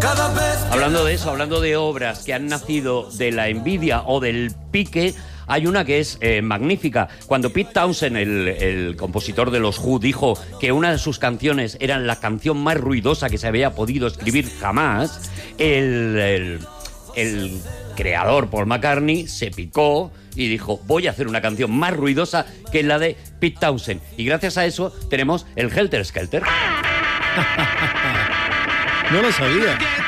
Hablando de eso, hablando de obras que han nacido de la envidia o del pique, hay una que es magnífica. Cuando Pete Townshend, el compositor de los Who, dijo que una de sus canciones era la canción más ruidosa que se había podido escribir jamás, el creador Paul McCartney se picó y dijo: voy a hacer una canción más ruidosa que la de Pete Townshend. Y gracias a eso tenemos el Helter Skelter. No lo sabía.